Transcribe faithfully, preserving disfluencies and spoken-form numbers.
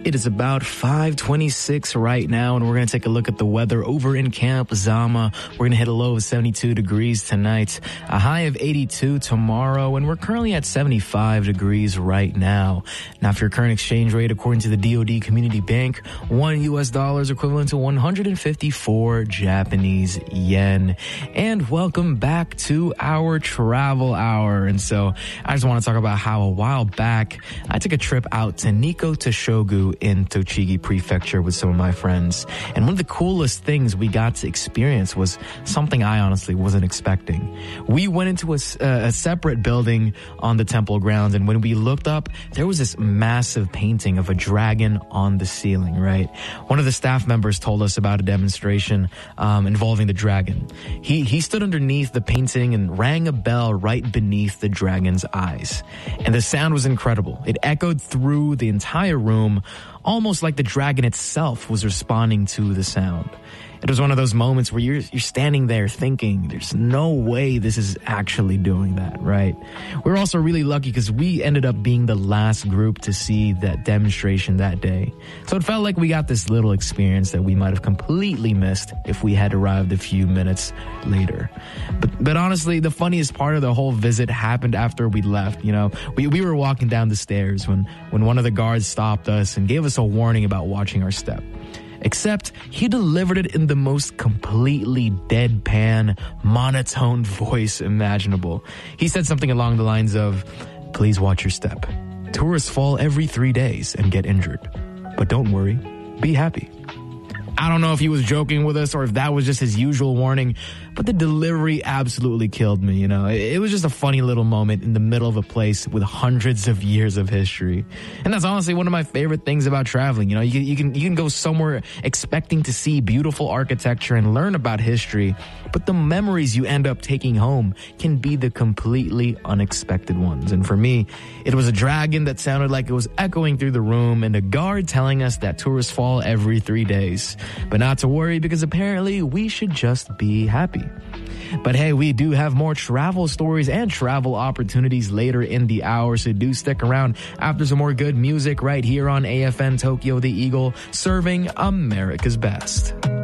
It is about five twenty-six right now, and we're going to take a look at the weather over in Camp Zama. We're going to hit a low of seventy-two degrees tonight, a high of eighty-two tomorrow, and we're currently at seventy-five degrees right now. Now, for your current exchange rate, according to the D O D Community Bank, one U S dollar is equivalent to one hundred fifty-four Japanese yen. And welcome back to our travel hour. And so I just want to talk about how a while back I took a trip out to Nikko Toshogu in Tochigi Prefecture with some of my friends. And one of the coolest things we got to experience was something I honestly wasn't expecting. We went into a, uh, a separate building on the temple grounds, and when we looked up, there was this massive painting of a dragon on the ceiling, right? One of the staff members told us about a demonstration um, involving the dragon. He, he stood underneath the painting and rang a bell right beneath the dragon's eyes. And the sound was incredible. It echoed through the entire room, almost like the dragon itself was responding to the sound. It was one of those moments where you're you're standing there thinking, there's no way this is actually doing that, right? We're also really lucky because we ended up being the last group to see that demonstration that day. So it felt like we got this little experience that we might have completely missed if we had arrived a few minutes later. But but honestly, the funniest part of the whole visit happened after we left. You know, we, we were walking down the stairs when, when one of the guards stopped us and gave us a warning about watching our step. Except he delivered it in the most completely deadpan, monotone voice imaginable. He said something along the lines of, "Please watch your step. Tourists fall every three days and get injured. But don't worry, be happy." I don't know if he was joking with us or if that was just his usual warning, but the delivery absolutely killed me, you know. It was just a funny little moment in the middle of a place with hundreds of years of history. And that's honestly one of my favorite things about traveling. You know, you can, you can, you can go somewhere expecting to see beautiful architecture and learn about history, but the memories you end up taking home can be the completely unexpected ones. And for me, it was a dragon that sounded like it was echoing through the room and a guard telling us that tourists fall every three days. But not to worry, because apparently we should just be happy. But hey, we do have more travel stories and travel opportunities later in the hour, so do stick around after some more good music right here on A F N Tokyo the Eagle, serving America's best.